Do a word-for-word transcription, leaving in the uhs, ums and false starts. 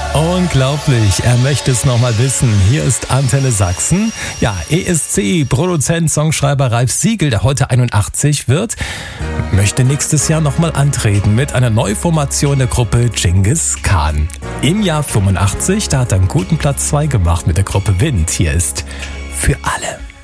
Unglaublich, er möchte es nochmal wissen. Hier ist Antenne Sachsen. Ja, E S C, Produzent, Songschreiber Ralf Siegel, der heute einundachtzig wird, möchte nächstes Jahr nochmal antreten mit einer Neuformation der Gruppe Genghis Khan. Im Jahr fünfundachtzig, da hat er einen guten Platz zwei gemacht mit der Gruppe Wind. Hier ist Für alle.